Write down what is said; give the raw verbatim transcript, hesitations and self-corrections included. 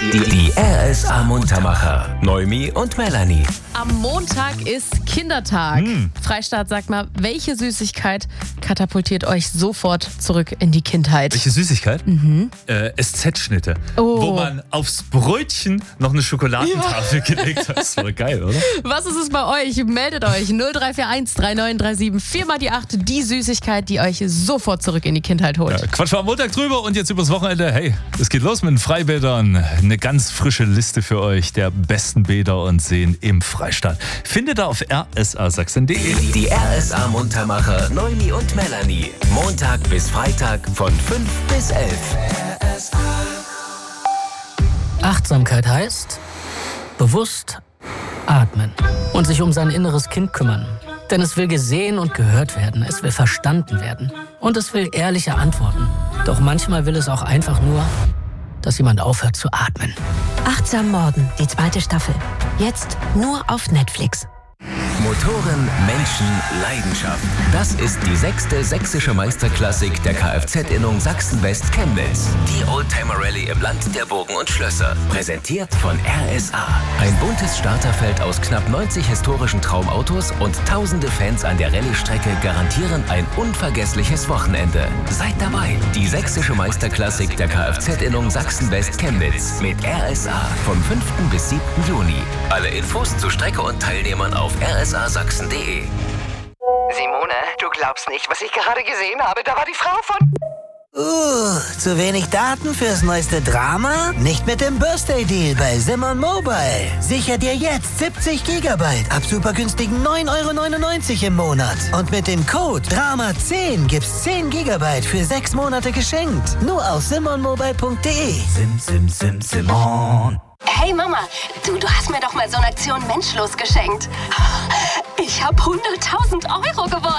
Die, die R S A Muntermacher. Noemi und Melanie. Am Montag ist Kindertag. Hm. Freistaat, sagt mal, welche Süßigkeit katapultiert euch sofort zurück in die Kindheit? Welche Süßigkeit? Mhm. Äh, S Z-Schnitte. Oh. Wo man aufs Brötchen noch eine Schokoladentafel ja. gelegt hat. Das war geil, oder? Was ist es bei euch? Meldet euch null drei vier eins drei neun drei sieben vier mal die acht. Die Süßigkeit, die euch sofort zurück in die Kindheit holt. Ja, quatschen wir am Montag drüber und jetzt übers Wochenende. Hey, es geht los mit den Freibädern. Eine ganz frische Liste für euch der besten Bäder und Seen im Freistaat. Findet ihr auf r s a sachsen punkt d e. Die R S A Muntermacher Noemi und Melanie. Montag bis Freitag von fünf bis elf. Achtsamkeit heißt bewusst atmen und sich um sein inneres Kind kümmern. Denn es will gesehen und gehört werden, es will verstanden werden und es will ehrliche Antworten. Doch manchmal will es auch einfach nur, dass jemand aufhört zu atmen. Achtsam Morden, die zweite Staffel. Jetzt nur auf Netflix. Motoren, Menschen, Leidenschaft. Das ist die sechste sächsische Meisterklassik der Kfz-Innung Sachsen-West Chemnitz. Die Oldtimer-Rallye im Land der Burgen und Schlösser. Präsentiert von R S A. Ein buntes Starterfeld aus knapp neunzig historischen Traumautos und tausende Fans an der Rallye-Strecke garantieren ein unvergessliches Wochenende. Seid dabei. Die sächsische Meisterklassik der Kfz-Innung Sachsen-West Chemnitz mit R S A vom fünften bis siebten Juni. Alle Infos zu Strecke und Teilnehmern auf r s a sachsen punkt d e. Simone, du glaubst nicht, was ich gerade gesehen habe. Da war die Frau von... Uh, zu wenig Daten fürs neueste Drama? Nicht mit dem Birthday-Deal bei Simon Mobile. Sicher dir jetzt siebzig Gigabyte ab super günstigen neun Euro neunundneunzig im Monat. Und mit dem Code Drama zehn gibt's zehn Gigabyte für sechs Monate geschenkt. Nur auf simon mobile punkt d e. Sim, sim, sim, Simon. Hey Mama, du, du hast mir doch mal so eine Aktion Menschlos geschenkt. Ich habe hunderttausend Euro gewonnen.